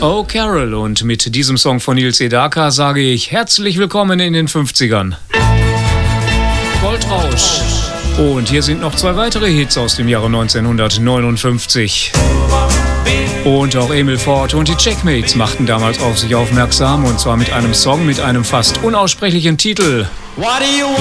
Oh Carol, und mit diesem Song von Neil Sedaka sage ich herzlich willkommen in den 50ern. Goldrausch. Und hier sind noch 2 weitere Hits aus dem Jahre 1959. Und auch Emil Ford und die Checkmates machten damals auf sich aufmerksam, und zwar mit einem Song mit einem fast unaussprechlichen Titel. What do you want?